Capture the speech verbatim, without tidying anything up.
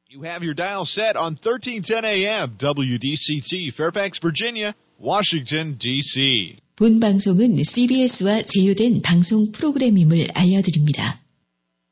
You have your dial set on thirteen ten A M, W D C T, Fairfax, Virginia, Washington, D C 본 방송은 씨비에스와 제휴된 방송 프로그램임을 알려드립니다.